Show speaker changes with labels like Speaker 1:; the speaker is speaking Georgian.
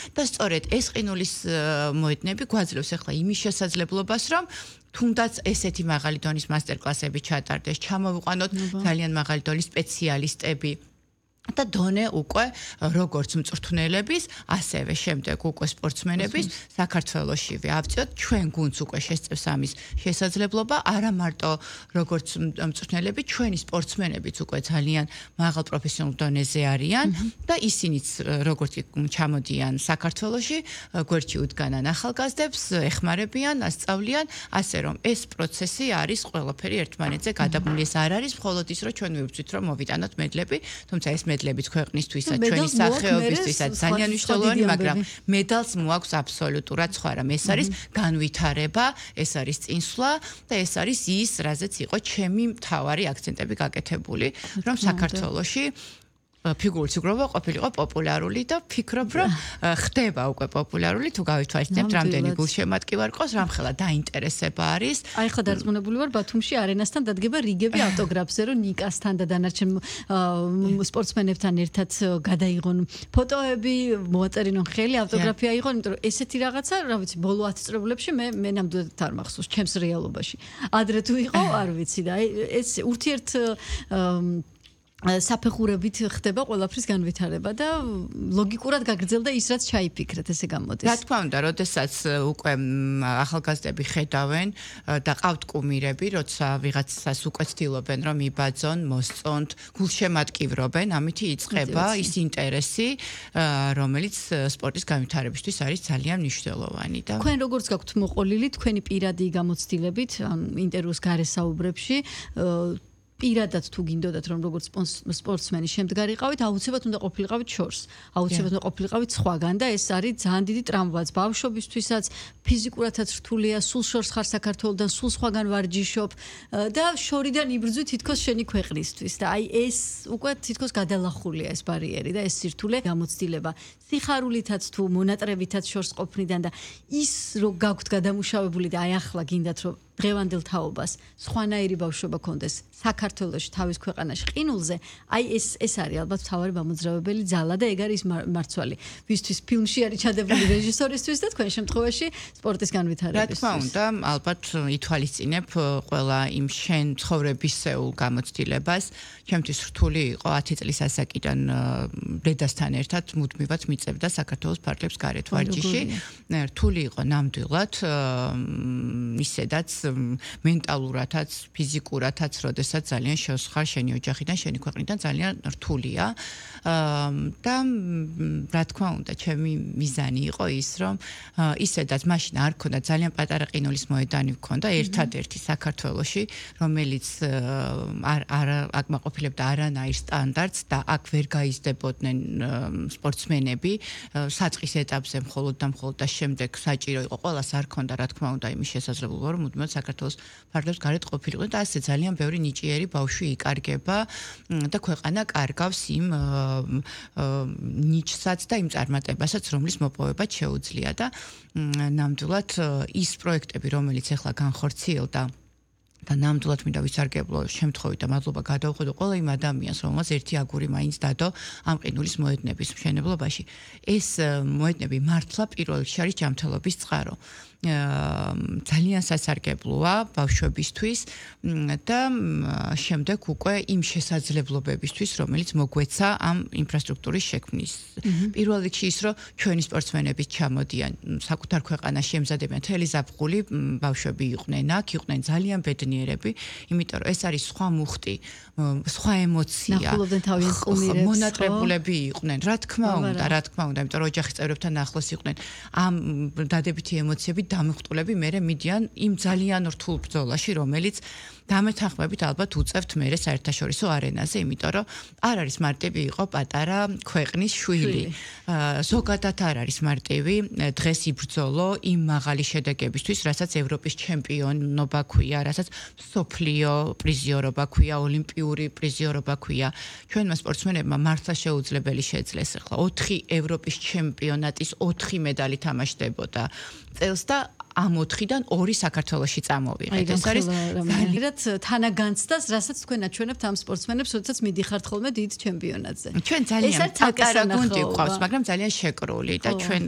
Speaker 1: და სწორედ ეს ყინულის მოედნები გვაძლევს ახლა იმის შესაძლებლობას, რომ თუნდაც ესეთი მაღალი დონის მასტერკლასები ჩატარდეს, ჩამოვიყვანოთ ძალიან მაღალი დონის სპეციალისტები და დონე უკვე როგორც მწვრთნელების, ასევე შემდეგ უკვე სპორტსმენების საქართველოშივე ავწიოთ ჩვენ გუნდს უკვე შესწევს ამის შესაძლებლობა, არა მარტო როგორც მწვრთნელები, ჩვენი სპორტსმენებიც უკვე ძალიან მაღალ პროფესიონალ დონეზე არიან და ისინიც როგორც ჩამოდიან საქართველოში, გვერდში უდგანან ახალგაზრდებს, ეხმარებიან, ასწავლიან, ასე რომ ეს პროცესი არის ყველაფერი ერთმანეთზე გადაბმული. ეს არ არის მხოლოდ ის, რომ ჩვენ მივწვით, რომ მოვიტანოთ მედლები, თუმცა ეს მედლებიც ქვეყნისთვისაც, ჩვენი სახეობისთვისაც ძალიან მნიშვნელოვანი, მაგრამ მედალს მოაქვს აბსოლუტურად სხვა რამ. ეს არის განვითარება, ეს არის წინსვლა და ეს არის ის, რაზეც იყო ჩემი მთავარი აქცენტები გაკეთებული, რომ საქართველოში ფიგურული სიგროვება ყოფილიყო პოპულარული და ფიქრობ, რომ ხდება უკვე პოპულარული, თუ გავითვალისწინებთ, რამდენი გულშემატკივარ ყავს, რამხელა დაინტერესება არის.
Speaker 2: აი ხო დარწმუნებული ვარ, ბათუმში არენასთან დადგება რიგები ავტოგრაფზე, რომ ნიკასთან და დანარჩენ სპორტსმენებთან ერთად გადაიღონ ფოტოები, მოაწერინონ ხელი, ავტოგრაფი აიღონ, იმიტომ რომ ესეთი რაღაცა, რა ვიცი, ბოლო 10 წლებში მე ნამდვილად არ მახსოვს ჩემს რეალობაში. ადრე თუ იყო, არ ვიცი და ეს ურთიერთ საფეხურებით ხდება ყველაფრის განვითარება და ლოგიკურად გაგრძელდა ის, რაც ჩაიფიქრეთ, ესე გამოდის.
Speaker 1: რა თქმა უნდა, როდესაც უკვე ახალგაზრდები ხედავენ და ყავთ კუმირები, როცა ვიღაცას უკვე ცდილობენ, რომ იბაძონ, მოსწონთ, გულშემატკივრობენ, ამით იწყება ის ინტერესი, რომელიც სპორტის განვითარებისთვის არის ძალიან მნიშვნელოვანი და
Speaker 2: თქვენ როგორც გაქვთ მოყოლილი თქვენი პირადი გამოცდილებით, ინტერვიუს გარესაუბრებში პირადად თუ გინდოდათ რომ როგორც სპორტსმენი შემდგარიყავით, აუცილებლად უნდა ყოფილიყავით შორს. აუცილებლად უნდა ყოფილიყავით სხვაგან და ეს არის ძალიან დიდი ტრამვაც ბავშვობისთვისაც, ფიზიკურადაც რთულია, სულ შორს ხარ საქართველოსთან, სულ სხვაგან ვარჯიშობ და შორიდან იბრძვი თითქოს შენი ქვეყნისთვის და აი ეს უკვე თითქოს გადალახულია ეს ბარიერი და ეს სირთულე გამოცდილება. სიხარულითაც თუ მონატრებითაც შორს ყოფნიდან და ის რო გაქვთ გადამუშავებული და აი ახლა გინდათ რომ დღევანდელ თაობას სხვანაირი ბავშვობა კონდეს საქართველოში თავის ქვეყანაში ყინულზე, აი ეს არის ალბათ მთავარი გამოძრავებელი ძალა და ეგ არის მარცვალი. ვისთვის ფილმში არის ჩადებული რეჟისორისთვის და თქვენ შემთხვევაში სპორტის განვითარებისთვის.
Speaker 1: რა თქმა უნდა, ალბათ ითვალისწინებ ყველა იმ შენ ცხოვრებისეულ გამოცდილებას. ჩემთვის რთული იყო 10 წლის ასაკიდან დედასთან ერთად მუდმივად მიწევდა საქართველოს ფარგლებს გარეთ ვარჯიში. რთული იყო ნამდვილად ისედაც მენტალურადაც, ფიზიკურადაც, როდესაც ძალიან შევსხარ შენი ოჯახიდან, შენი ქვეყნიდან ძალიან რთულია. და რა თქმა უნდა, ჩემი მიზანი იყო ის, რომ ისედაც მაშინ არ ქონდა ძალიან პატარა ყინულის მოედანი მქონდა, ერთადერთი საქართველოში, რომელიც არ აკმაყოფილებდა არანაირ სტანდარტს და აქ ვერ გაიზრდებოდნენ სპორტსმენები, საწყის ეტაპზე მხოლოდ და შემდეგ საჭირო იყო, ყველას არ ქონდა, რა თქმა უნდა, იმის შესაძლებლობა, რომ მუდმივად საქართველოს ფარგლებს გარეთ ყოფილიყვნენ და ასე ძალიან ბევრი ნიჭიერი ბავშვი იკარგება და ქვეყანა კარგავს იმ ნიჭსაც და იმ წარმატებასაც, რომლის მოპოვება შეუძლია და ნამდვილად ის პროექტები, რომელიც ახლა განხორციელდა და ნამდვილად მინდა ვისარგებლო შემთხვევით და მადლობა გადავუხადო ყველა იმ ადამიანს, რომელმაც ერთი აგური მაინც დადო ამ ყინულის მოედნების მშენებლობაში. ეს მოედნები მართლა პირველ რიგში არის ჯანმრთელობის წყარო. ძალიან სასარგებლოა ბავშვებისთვის და შემდეგ უკვე იმ შესაძლებლობებისთვის, რომელიც მოგვეცა ამ ინფრასტრუქტურის შექმნის. პირველ რიგში ის, რომ ჩვენი სპორტსმენებიც ჩამოდიან საკუთარ ქვეყანაში, ემზადებიან მთელი ზაფხული, ბავშვები იყვნენ აქ, იყვნენ ძალიან ბედნიერები, იმიტომ რომ ეს არის სხვა მუხტი, სხვა ემოცია.
Speaker 2: ნახულობდნენ თავიანთ კუმირებს,
Speaker 1: მონატრებულები იყვნენ, რა თქმა უნდა, იმიტომ რომ ოჯახის წევრებთან ახლოს იყვნენ. ამ დადებითი ემოციები დამხტულები მერე მიდიან იმ ძალიან რთულ ბრძოლაში, რომელიც დამეთანხმებით ალბათ უწევთ მერე საერთაშორისო არენაზე, იმიტომ რომ არ არის მარტივი იყო პატარა ქვეყნის შვილი. ზოგადად არ არის მარტივი დღეს იბრძოლო იმ მაღალი შედეგებისთვის, რასაც ევროპის ჩემპიონობა ქვია, რასაც მსოფლიო პრიზიორობა ქვია, ოლიმპიური პრიზიორობა ქვია. ჩვენმა სპორტსმენებმა მართლა შეუძლებელი შეძლეს ახლა 4 ევროპის ჩემპიონატის 4 მედალი თამაშდებოდა წელს და ამ 4-დან 2 საქართველოში წამოვიღეთ.
Speaker 2: ეს არის ძალიან თანაგანცდას, რასაც თქვენ აჩვენებთ ამ სპორტსმენებს, როდესაც მიდიხართ ხოლმე დიდ ჩემპიონატზე.
Speaker 1: ჩვენ ძალიან პატარა გუნდი გვყავს, მაგრამ ძალიან შეკრული და ჩვენ